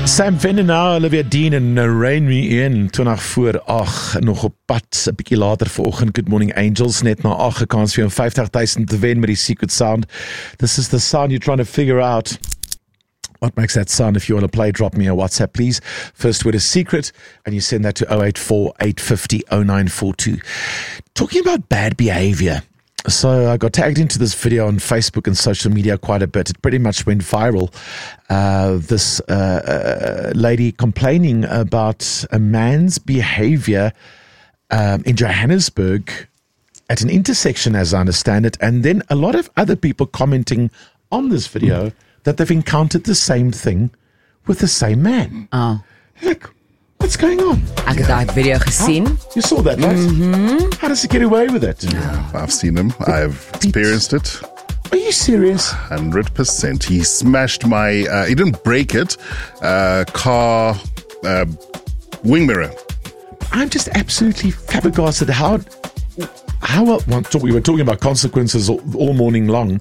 Sam Venenau, Olivia Dean en Rain Me In, 20 voor 8, nog op pad, 'n bietjie later vanoggend. Good Morning Angels, net na 8 gekans vir 50,000 te wen met die Secret Sound. This is the sound you're trying to figure out. What makes that sound? If you want to play, drop me a WhatsApp, please. First word is secret, and you send that to 084 850 0942. Talking about bad behavior. So I got tagged into this video on Facebook and social media quite a bit. It pretty much went viral. This lady complaining about a man's behavior in Johannesburg at an intersection, as I understand it, and then a lot of other people commenting on this video that they've encountered the same thing with the same man. Oh. Like, what's going on? Ek het daai video gesien. You saw that, right? Mm-hmm. How does he get away with it? Yeah, I've seen him. I've experienced it. Are you serious? 100%. He smashed my, he didn't break it, car wing mirror. I'm just absolutely flabbergasted. How we were talking about consequences all morning long.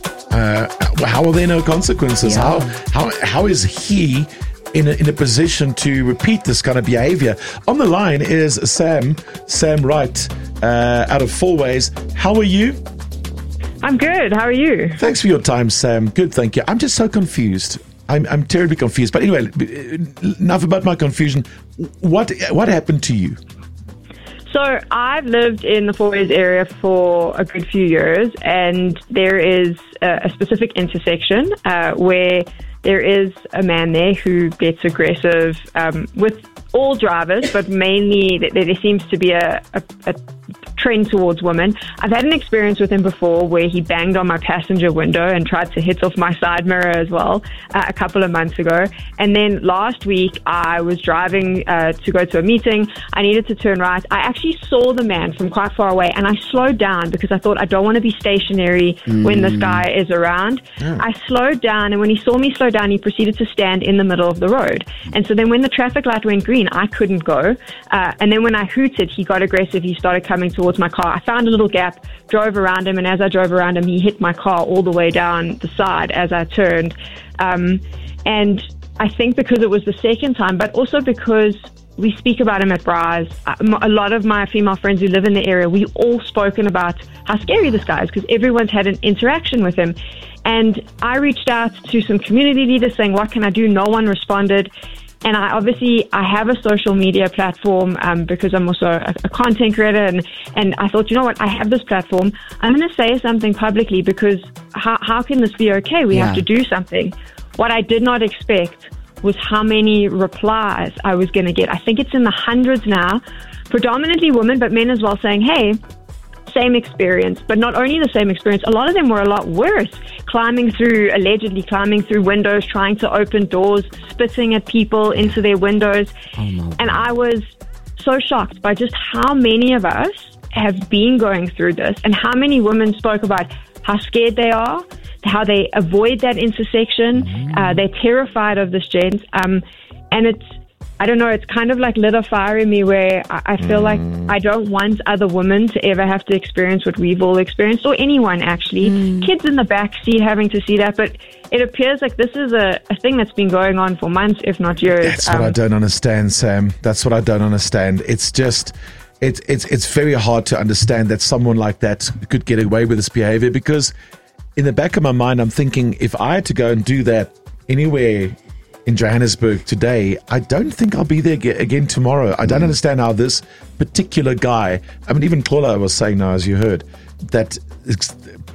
How are there no consequences? Yeah. How is he in a position to repeat this kind of behavior? On the line is Sam Wright, out of Four Ways. How are you? I'm good. How are you? Thanks for your time, Sam. Good, thank you. I'm just so confused. I'm terribly confused. But anyway, enough about my confusion. What happened to you? So I've lived in the Four Ways area for a good few years, and there is a specific intersection where there is a man there who gets aggressive with all drivers, but mainly there seems to be a trend towards women. I've had an experience with him before where he banged on my passenger window and tried to hit off my side mirror as well a couple of months ago. And then last week I was driving to go to a meeting. I needed to turn right. I actually saw the man from quite far away, and I slowed down because I thought I don't want to be stationary when this guy is around. Yeah. I slowed down, and when he saw me slow down, he proceeded to stand in the middle of the road. And so then when the traffic light went green, I couldn't go. And then when I hooted, he got aggressive. He started coming towards my car. I found a little gap, drove around him, and as I drove around him, he hit my car all the way down the side as I turned. And I think because it was the second time, but also because we speak about him at Bras. A lot of my female friends who live in the area, we all spoken about how scary this guy is because everyone's had an interaction with him. And I reached out to some community leaders saying, what can I do? No one responded. And I have a social media platform because I'm also a content creator. And I thought, you know what, I have this platform. I'm going to say something publicly because how can this be okay? We have to do something. What I did not expect was how many replies I was going to get. I think it's in the hundreds now, predominantly women, but men as well, saying, hey, same experience. But not only the same experience, a lot of them were a lot worse, allegedly climbing through windows, trying to open doors, spitting at people into their windows. And I was so shocked by just how many of us have been going through this and how many women spoke about how scared they are, how they avoid that intersection. They're terrified of this gent. And I don't know, it's kind of like lit a fire in me where I feel like I don't want other women to ever have to experience what we've all experienced, or anyone actually. Kids in the back seat having to see that, but it appears like this is a thing that's been going on for months, if not years. That's what I don't understand, Sam. That's what I don't understand. It's just, it's very hard to understand that someone like that could get away with this behavior, because in the back of my mind, I'm thinking, if I had to go and do that anywhere in Johannesburg today, I don't think I'll be there again tomorrow. I don't understand how this particular guy, I mean, even Kola was saying now, as you heard, that it's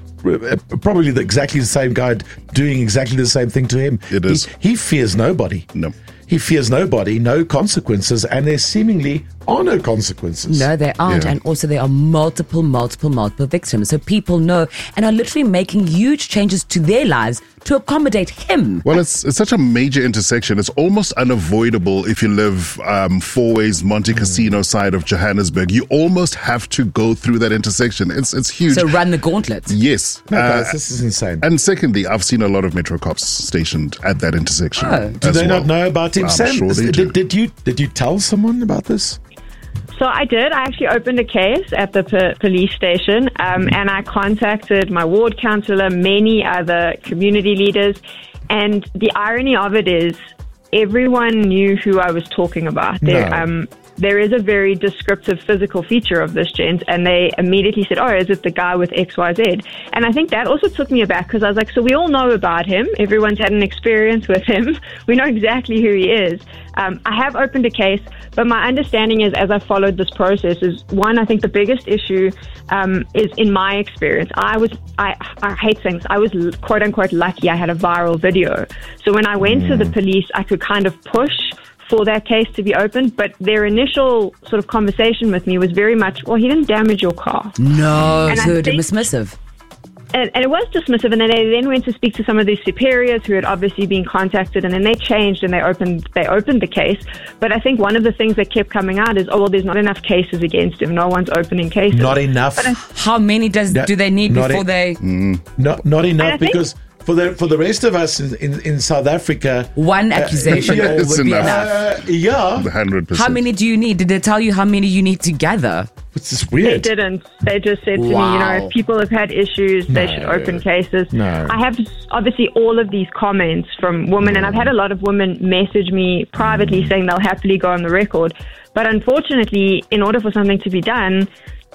probably exactly the same guy doing exactly the same thing to him. It is. He fears nobody. No. He fears nobody, no consequences, and there seemingly are no consequences. No, there aren't. Yeah. And also there are multiple victims. So people know and are literally making huge changes to their lives to accommodate him. Well, it's such a major intersection. It's almost unavoidable if you live Four Ways, Monte Casino side of Johannesburg. You almost have to go through that intersection. It's huge. So run the gauntlet. Yes. No, guys, this is insane. And secondly, I've seen a lot of Metro cops stationed at that intersection. Oh. Do they not know about him, Sam? Sure they do. Did you tell someone about this? So I did. I actually opened a case at the police station, and I contacted my ward councillor, many other community leaders, and the irony of it is everyone knew who I was talking about. There is a very descriptive physical feature of this gent, and they immediately said, oh, is it the guy with XYZ? And I think that also took me aback, because I was like, so we all know about him. Everyone's had an experience with him. We know exactly who he is. I have opened a case, but my understanding is, as I followed this process, is one, I think the biggest issue is, in my experience, I hate things. I was quote unquote lucky. I had a viral video. So when I went to the police, I could kind of push for that case to be opened, but their initial sort of conversation with me was very much, well, he didn't damage your car. No, and so dismissive. And it was dismissive, and then they then went to speak to some of these superiors who had obviously been contacted, and then they changed and they opened the case. But I think one of the things that kept coming out is, oh, well, there's not enough cases against him. No one's opening cases. Not enough. How many do they need before they? Not enough, because for the rest of us in South Africa, one accusation would be enough. Yeah, 100%. How many do you need? Did they tell you how many you need together? It's just weird. They didn't. They just said to me, if people have had issues, they should open cases. No. I have obviously all of these comments from women, and I've had a lot of women message me privately saying they'll happily go on the record. But unfortunately, in order for something to be done,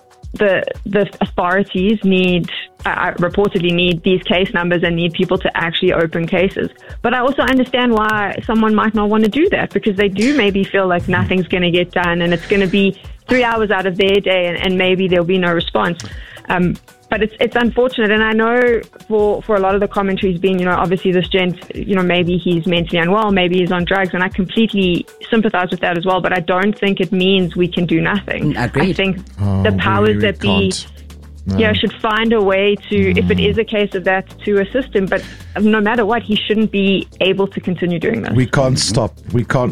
the authorities reportedly need these case numbers and need people to actually open cases. But I also understand why someone might not want to do that, because they do maybe feel like nothing's going to get done, and it's going to be 3 hours out of their day, and maybe there'll be no response. But it's unfortunate, and I know for a lot of the commentaries being, obviously this gent, maybe he's mentally unwell, maybe he's on drugs, and I completely sympathize with that as well, but I don't think it means we can do nothing. Agreed. I think the powers that be should find a way to, if it is a case of that, to assist him, but no matter what, he shouldn't be able to continue doing this. We can't stop. We can't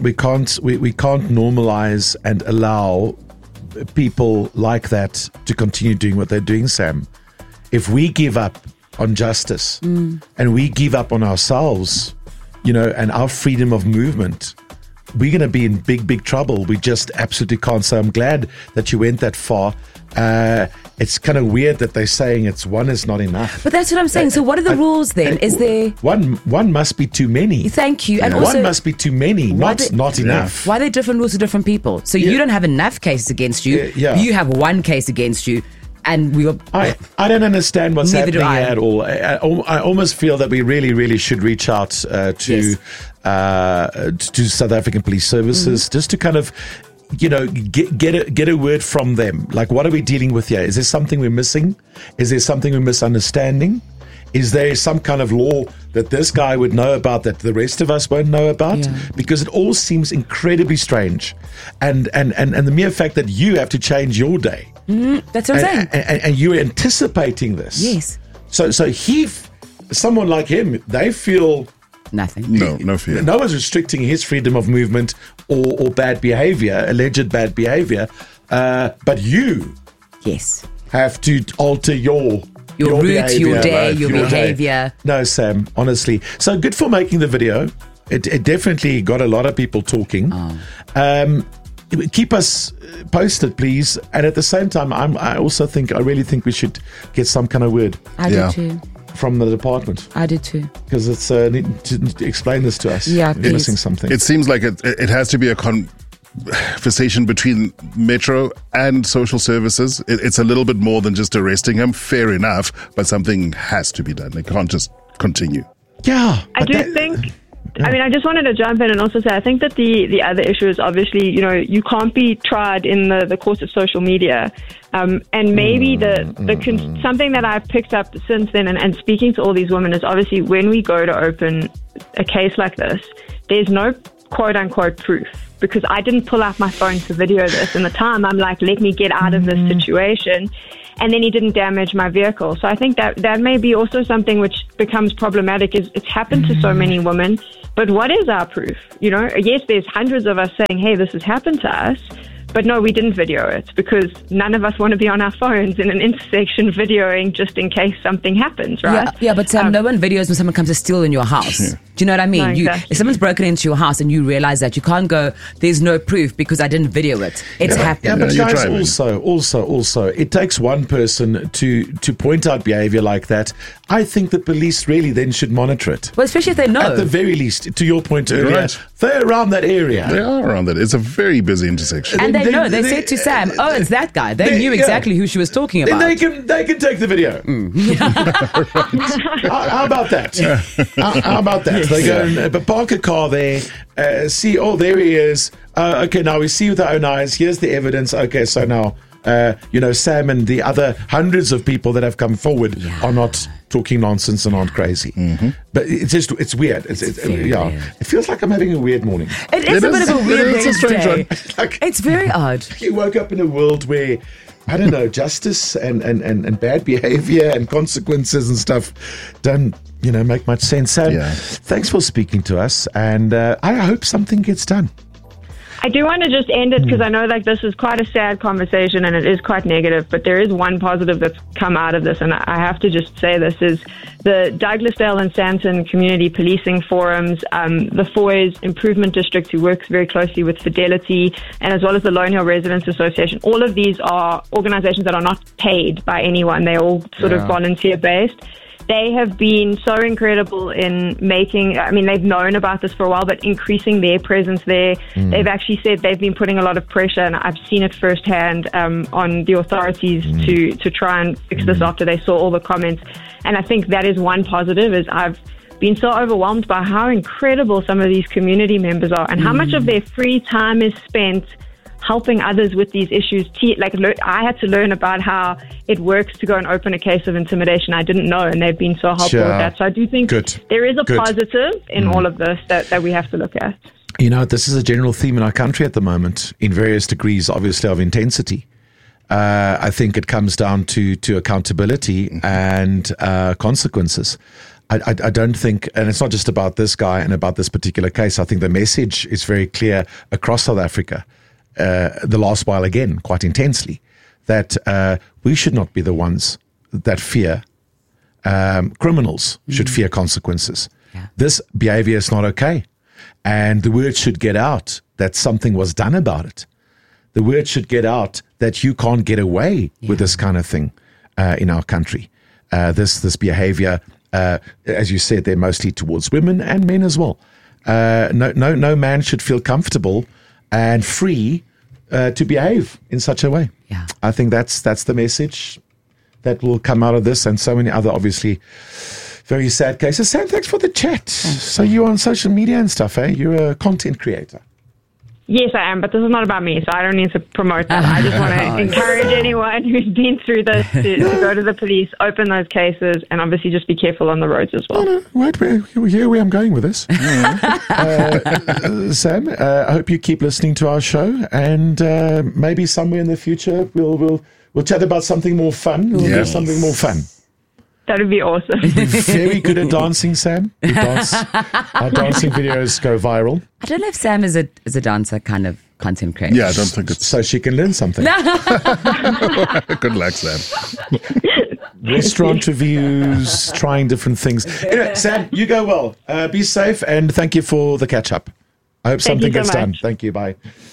normalize and allow people like that to continue doing what they're doing, Sam. If we give up on justice and we give up on ourselves, and our freedom of movement, we're going to be in big, big trouble. We just absolutely can't. So I'm glad that you went that far. It's kind of weird that they're saying one is not enough. But that's what I'm saying. So what are the rules then? Is there... One must be too many. Thank you. And one also, must be too many, not enough. Why are there different rules for different people? So you don't have enough cases against you. You have one case against you. And I don't understand what's happening at all. I almost feel that we really, really should reach out to South African Police Services just to kind of, get a word from them. Like, what are we dealing with here? Is there something we're missing? Is there something we're misunderstanding? Is there some kind of law that this guy would know about that the rest of us won't know about? Yeah. Because it all seems incredibly strange. And the mere fact that you have to change your day. That's what I'm saying. And you're anticipating this. Yes. So someone like him, they feel... Nothing. No fear. No one's restricting his freedom of movement or bad behavior, alleged bad behavior. But you have to alter your route, behavior, your day, your behavior. No, Sam, honestly. So good for making the video. It definitely got a lot of people talking. Keep us posted, please. And at the same time, I really think we should get some kind of word. I do too. From the department. I do too. Because it's need to explain this to us. Yeah, we're missing something. It seems like it has to be a conversation between Metro and social services. It's a little bit more than just arresting him. Fair enough, but something has to be done. They can't just continue. Yeah. I just wanted to jump in and also say, I think that the other issue is obviously, you can't be tried in the course of social media. And maybe something that I've picked up since then and speaking to all these women is obviously when we go to open a case like this, there's no quote unquote proof, because I didn't pull out my phone to video this. And the time I'm like, let me get out of this situation. And then he didn't damage my vehicle. So I think that may be also something which becomes problematic. Is it's happened to so many women, but what is our proof? Yes, there's hundreds of us saying, hey, this has happened to us, but no, we didn't video it because none of us want to be on our phones in an intersection videoing just in case something happens, right? Yeah, but no one videos when someone comes to steal in your house. Do you know what I mean? No, exactly. If someone's broken into your house and you realize that, you can't go, there's no proof because I didn't video it. It's happened. Yeah, but you're guys, driving. also, it takes one person to point out behavior like that. I think the police really then should monitor it. Well, especially if they know. At the very least, to your point earlier, Right. they're around that area. They are around that. It's a very busy intersection. And they They- know. They they- said to Sam, "Oh, it's that guy." They they- knew yeah. exactly who she was talking Then about. they can take the video. How about that? How about that? They go and park a car there, see, oh, there he is. Okay, now we see with our own eyes. Here's the evidence. Okay, so now, Sam and the other hundreds of people that have come forward are not talking nonsense and aren't crazy. But it's weird. It's very weird. It feels like I'm having a weird morning. It is a bit of a weird It's a strange Wednesday. one. Like, It's very odd. you woke up in a world where, I don't know, justice and bad behavior and consequences and stuff don't, make much sense. Sam, Yeah. thanks for speaking to us, and I hope something gets done. I do want to just end it because I know this is quite a sad conversation and it is quite negative, but there is one positive that's come out of this, and I have to just say this is the Douglasdale and Sandton Community Policing Forums, the Foyers Improvement District, who works very closely with Fidelity, and as well as the Lone Hill Residents Association. All of these are organizations that are not paid by anyone. They're all sort of volunteer-based. They have been so incredible in they've known about this for a while, but increasing their presence there. They've actually said they've been putting a lot of pressure, and I've seen it firsthand on the authorities to try and fix this after they saw all the comments. And I think that is one positive, is I've been so overwhelmed by how incredible some of these community members are and how much of their free time is spent helping others with these issues. I had to learn about how it works to go and open a case of intimidation. I didn't know, and they've been so helpful Sure. with that. So I do think Good. there is a Good. positive in all of this that we have to look at. This is a general theme in our country at the moment, in various degrees, obviously, of intensity. I think it comes down to accountability and consequences. I don't think, and it's not just about this guy and about this particular case. I think the message is very clear across South Africa, the last while again, quite intensely, that we should not be the ones that fear. Criminals should fear consequences. Yeah. This behavior is not okay. And the word should get out that something was done about it. The word should get out that you can't get away with this kind of thing in our country. This behavior, as you said, they're mostly towards women and men as well. No man should feel comfortable and free to behave in such a way. Yeah. I think that's the message that will come out of this, and so many other, obviously, very sad cases. Sam, thanks for the chat. So you're on social media and stuff, eh? You're a content creator. Yes, I am, but this is not about me, so I don't need to promote that. I just want to encourage anyone who's been through this to go to the police, open those cases, and obviously just be careful on the roads as well. Wait, here where I'm going with this. Sam, I hope you keep listening to our show, and maybe somewhere in the future we'll chat about something more fun. We'll do something more fun. That would be awesome. Very good at dancing, Sam. Our dancing videos go viral, I don't know if Sam is a dancer kind of content creator. Yeah, I don't think it's. so she can learn something. Good luck, Sam. Restaurant reviews, trying different things. Anyway, Sam, you go well. Be safe, and thank you for the catch up. I hope Thank something you so gets done. much. Thank you. Bye.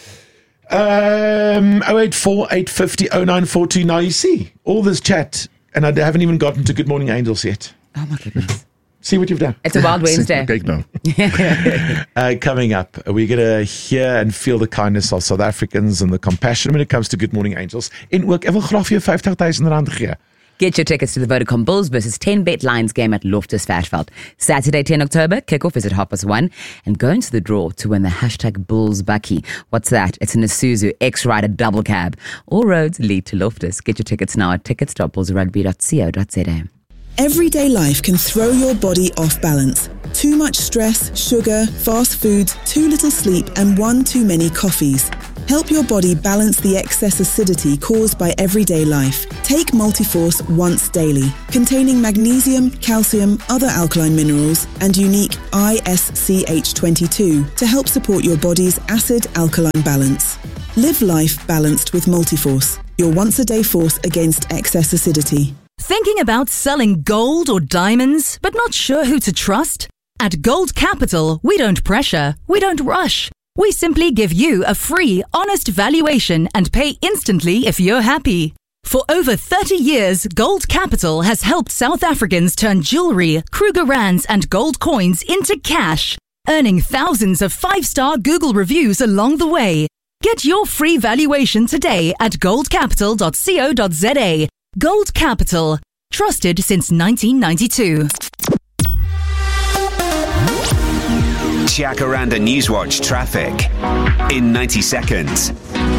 084 850 0942. Now you see all this chat, and I haven't even gotten to Good Morning Angels yet. Oh my goodness. See what you've done. It's a wild Wednesday. Okay, no. Coming up, we're going to hear and feel the kindness of South Africans and the compassion when it comes to Good Morning Angels. En ook, ek wil graag vir jou R50,000 gee. Get your tickets to the Vodacom Bulls versus 10-bet Lions game at Loftus Versfeld. Saturday, 10 October. Kickoff is at 1:30. And go into the draw to win the hashtag Bulls Bucky. What's that? It's an Isuzu X-Rider double cab. All roads lead to Loftus. Get your tickets now at tickets.bullsrugby.co.za. Everyday life can throw your body off balance. Too much stress, sugar, fast foods, too little sleep, and one too many coffees. Help your body balance the excess acidity caused by everyday life. Take Multiforce once daily, containing magnesium, calcium, other alkaline minerals, and unique ISCH22 to help support your body's acid-alkaline balance. Live life balanced with Multiforce, your once-a-day force against excess acidity. Thinking about selling gold or diamonds, but not sure who to trust? At Gold Capital, we don't pressure, we don't rush. We simply give you a free, honest valuation and pay instantly if you're happy. For over 30 years, Gold Capital has helped South Africans turn jewelry, Kruger Rands and gold coins into cash, earning thousands of 5-star Google reviews along the way. Get your free valuation today at goldcapital.co.za. Gold Capital, trusted since 1992. Jacaranda Newswatch traffic in 90 seconds.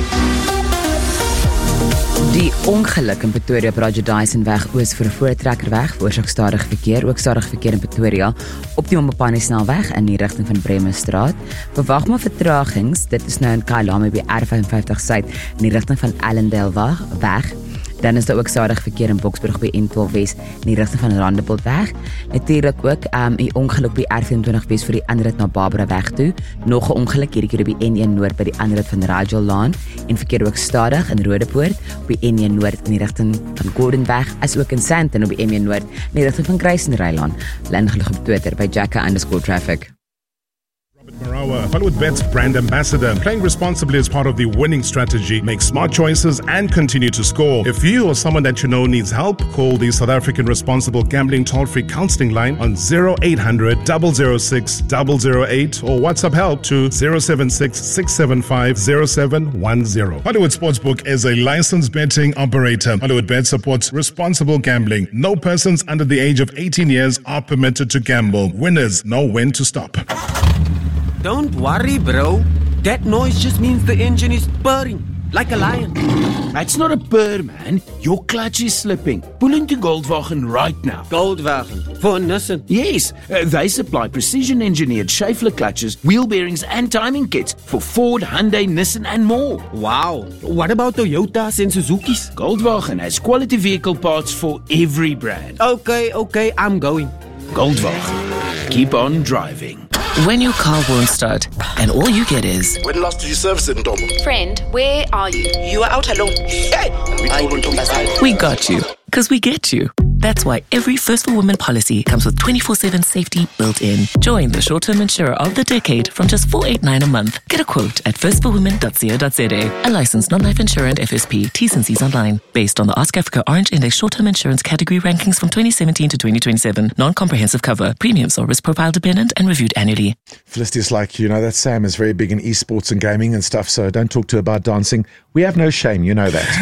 Die ongeluk in Pretoria op Roger Dyson-weg oos voor 'n voortrekkerweg veroorsaak stadige verkeer, ook stadige verkeer in Pretoria op die Mopani snelweg in die rigting van Bremenstraat. Verwag maar vertragings, dit is nou in Kyalami by R55 Suid in die rigting van Allendale weg. Dan is daar ook stadig verkeer in Boksburg by N12 Wes in die rigting van Randebolt weg. Natuurlik ook 'n ongeluk by R24 Wes vir die aanrit na Barbara weg toe. Nog 'n ongeluk hierdie keer by N1 Noord by die aanrit van Rajal Laan en verkeer ook stadig in Rodepoort op die N1 Noord in die rigting van Gordon weg, as ook in Sandton op die M1 Noord in die rigting van Kruisenrylaan. Ingeluk op Twitter by Jacka_traffic. Marawa, HollywoodBets brand ambassador. Playing responsibly is part of the winning strategy. Make smart choices and continue to score. If you or someone that you know needs help, call the South African Responsible Gambling Toll-Free Counselling Line on 0800 006 008 or WhatsApp help to 076 675 0710. Hollywood Sportsbook is a licensed betting operator. HollywoodBets supports responsible gambling. No persons under the age of 18 years are permitted to gamble. Winners know when to stop. Don't worry, bro. That noise just means the engine is purring, like a lion. That's not a purr, man. Your clutch is slipping. Pull into Goldwagen right now. Goldwagen? For Nissan? Yes, they supply precision-engineered Schaeffler clutches, wheel bearings and timing kits for Ford, Hyundai, Nissan and more. Wow. What about Toyotas and Suzuki's? Goldwagen has quality vehicle parts for every brand. Okay, I'm going. Goldwagen. Keep on driving. When your car won't start and all you get is... When last did you service it, Ndomo? Friend, where are you? You are out alone. Hey! We got you, because we get you. That's why every First for Women policy comes with 24/7 safety built in. Join the short-term insurer of the decade from just $489 a month. Get a quote at firstforwomen.co.za. A licensed non-life insurer and FSP. T's and C's online. Based on the Ask Africa Orange Index short-term insurance category rankings from 2017 to 2027. Non-comprehensive cover. Premiums are risk profile dependent and reviewed annually. Felicity's like, that Sam is very big in esports and gaming and stuff, so don't talk to her about dancing. We have no shame, you know that.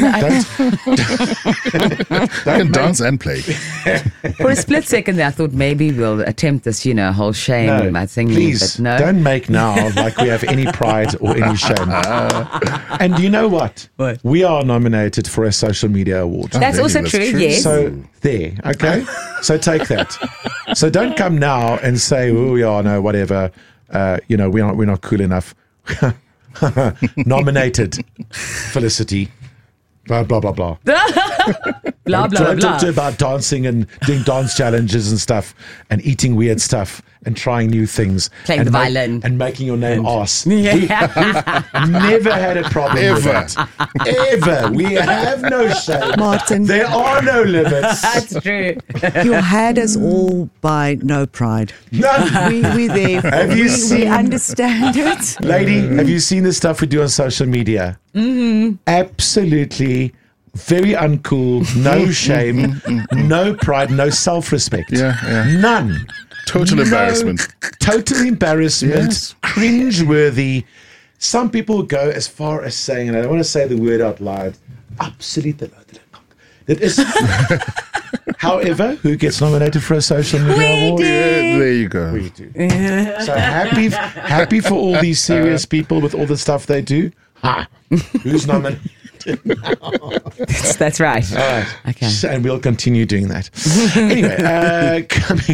I can dance and play. For a split second there, I thought maybe we'll attempt this, whole shame thing. Please, but no. Don't make now like we have any pride or any shame. And you know what? We are nominated for a social media award. That's also true, yes. So there, okay? So take that. So don't come now and say, whatever, we're not cool enough. Nominated, Felicity. Blah, blah, blah, blah. Blah, blah, blah. Talk to her about dancing and doing dance challenges and stuff and eating weird stuff and trying new things. Playing the violin. And making your name arse. Yeah. We've never had a problem with that. Ever. We have no shame. Martin. There are no limits. That's true. You had us all by no pride. No. We're there. Have you seen? We understand it. Lady, have you seen the stuff we do on social media? Mm-hmm. Absolutely. Very uncool, no shame, no pride, no self-respect. Yeah. None. Total embarrassment. Total embarrassment, Yes. Cringeworthy. Some people go as far as saying, and I don't want to say the word out loud, absolute. That is. However, who gets nominated for a social media award? There you go. We do. So happy for all these serious people with all the stuff they do. Who's nominated? That's right. All right. Okay. And we'll continue doing that. Anyway,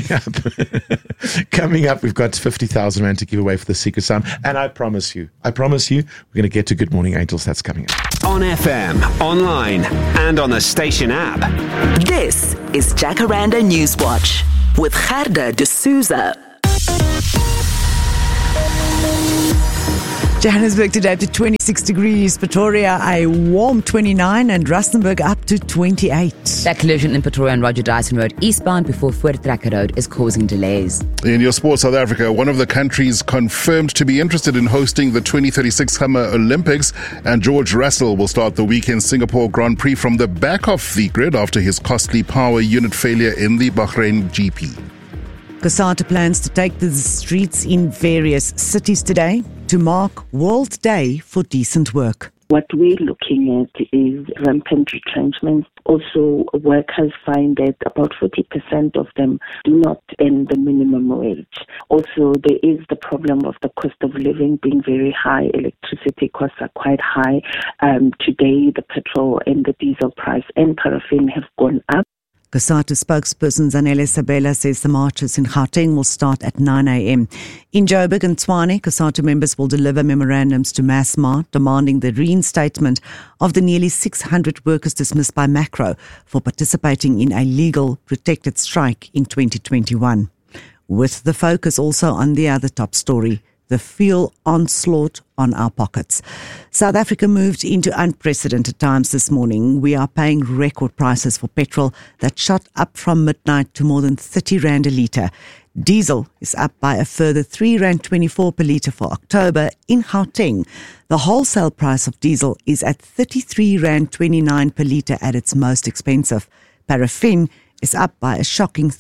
coming up, we've got 50,000 Rand to give away for the Secret Sound. And I promise you, we're going to get to Good Morning Angels. That's coming up. On FM, online, and on the station app. This is Jacaranda Newswatch with Gerda de Souza. Johannesburg today up to 26 degrees. Pretoria a warm 29 and Rustenburg up to 28. That collision in Pretoria and Roger Dyson Road eastbound before Voortrekker Road is causing delays. In your sport, South Africa, one of the countries confirmed to be interested in hosting the 2036 Summer Olympics, and George Russell will start the weekend Singapore Grand Prix from the back of the grid after his costly power unit failure in the Bahrain GP. COSATU plans to take to the streets in various cities today to mark World Day for Decent Work. What we're looking at is rampant retrenchment. Also, workers find that about 40% of them do not earn the minimum wage. Also, there is the problem of the cost of living being very high. Electricity costs are quite high. Today, the petrol and the diesel price and paraffin have gone up. COSATU spokesperson Zanele Sabela says the marches in Gauteng will start at 9 a.m. In Joburg and Tshwane, COSATU members will deliver memorandums to Massmart demanding the reinstatement of the nearly 600 workers dismissed by Macro for participating in a legal protected strike in 2021. With the focus also on the other top story, the fuel onslaught on our pockets. South Africa moved into unprecedented times this morning. We are paying record prices for petrol that shot up from midnight to more than 30 Rand a litre. Diesel is up by a further 3.24 Rand per litre for October in Gauteng. The wholesale price of diesel is at 33.29 Rand per litre at its most expensive. Paraffin is up by a shocking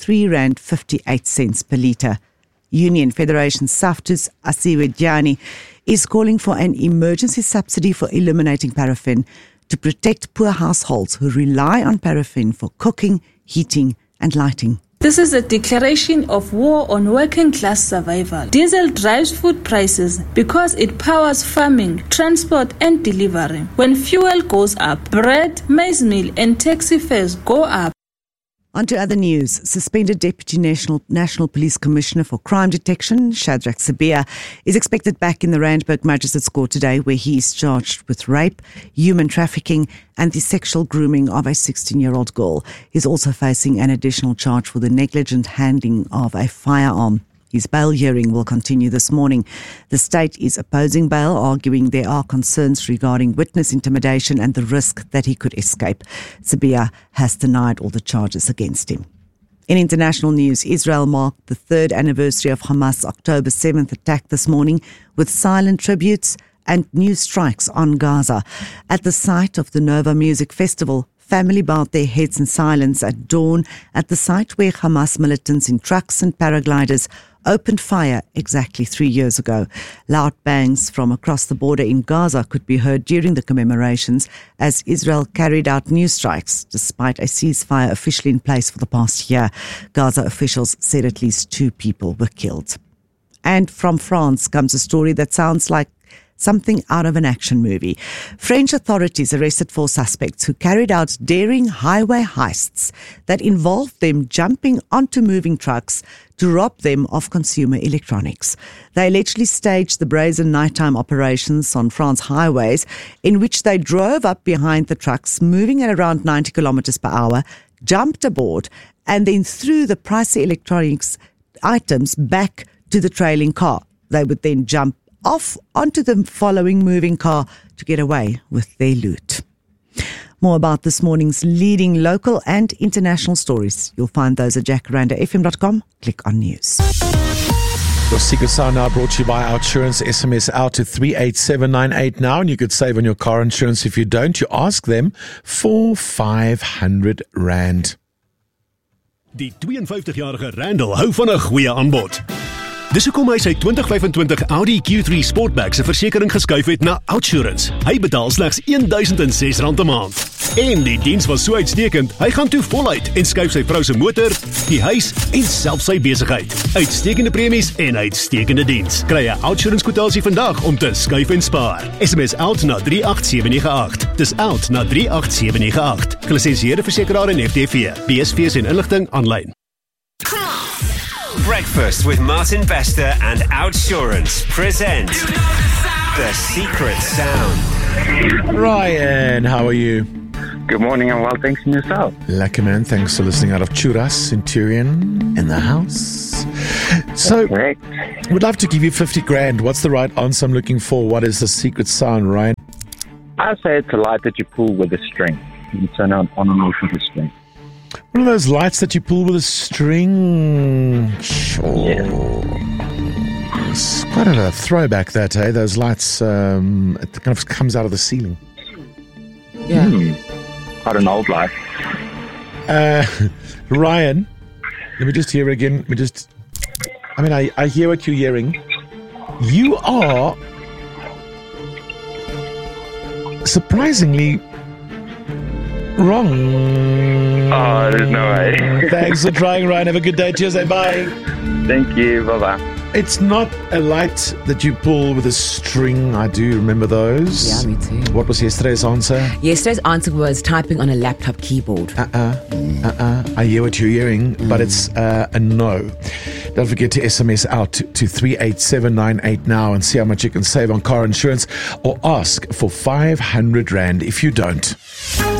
3.58 Rand per litre. Union Federation SAFTU's Asiwe Diani is calling for an emergency subsidy for eliminating paraffin to protect poor households who rely on paraffin for cooking, heating and lighting. This is a declaration of war on working class survival. Diesel drives food prices because it powers farming, transport and delivery. When fuel goes up, bread, maize meal and taxi fares go up. On to other news. Suspended Deputy National Police Commissioner for Crime Detection, Shadrack Sibiya, is expected back in the Randburg Magistrates Court today, where he is charged with rape, human trafficking and the sexual grooming of a 16-year-old girl. He's also facing an additional charge for the negligent handling of a firearm. His bail hearing will continue this morning. The state is opposing bail, arguing there are concerns regarding witness intimidation and the risk that he could escape. Sibiya has denied all the charges against him. In international news, Israel marked the third anniversary of Hamas' October 7th attack this morning with silent tributes and new strikes on Gaza. At the site of the Nova Music Festival, family bowed their heads in silence at dawn at the site where Hamas militants in trucks and paragliders opened fire exactly 3 years ago. Loud bangs from across the border in Gaza could be heard during the commemorations as Israel carried out new strikes despite a ceasefire officially in place for the past year. Gaza officials said at least 2 people were killed. And from France comes a story that sounds like something out of an action movie. French authorities arrested 4 suspects who carried out daring highway heists that involved them jumping onto moving trucks to rob them of consumer electronics. They allegedly staged the brazen nighttime operations on France highways in which they drove up behind the trucks, moving at around 90 kilometers per hour, jumped aboard, and then threw the pricey electronics items back to the trailing car. They would then jump off onto the following moving car to get away with their loot. More about this morning's leading local and international stories. You'll find those at jacarandafm.com. Click on news. Your Secret Sound now brought to you by Outsurance. SMS out to 38798 now, and you could save on your car insurance. If you don't, you ask them for 500 Rand. Die 52-jarige Randall hou van 'n goeie aanbod. Dis hoekom hy sy 2025 Audi Q3 Sportback se versekering geskuif het na Outsurance. Hy betaal slegs R1006 'n maand. En die diens was so uitstekend, hy gaan toe voluit en skuif sy vrou se motor, die huis en selfs sy besigheid. Uitstekende premies en uitstekende diens. Kry 'n Outsurance kwotasie vandag om te skuif en spaar. SMS out na 38798. Dis out na 38798. Gelisensieerde versekeraar en FTV. BSV's en inligting aanlyn. Breakfast with Martin Bester and Outsurance present The Secret Sound. Ryan, how are you? Good morning and well, thanks, and yourself. Lekker man, thanks for listening out of Churras, Centurion in the house. So, we'd love to give you 50 grand. What's the right answer I'm looking for? What is the secret sound, Ryan? I say it's a light that you pull with a string. You turn on and off with a string. One of those lights that you pull with a string. Sure. Yeah. It's quite a throwback, that, eh? Those lights, it kind of comes out of the ceiling. Yeah. Quite an old light. Ryan, let me just hear again. I hear what you're hearing. You are surprisingly wrong. Oh, there's no way. Thanks for trying, Ryan. Have a good day. Cheers. Bye. Thank you. Bye-bye. It's not a light that you pull with a string. I do remember those. Yeah, me too. What was yesterday's answer? Yesterday's answer was typing on a laptop keyboard. I hear what you're hearing, but it's a no. Don't forget to SMS out to 38798 now and see how much you can save on car insurance, or ask for 500 Rand if you don't.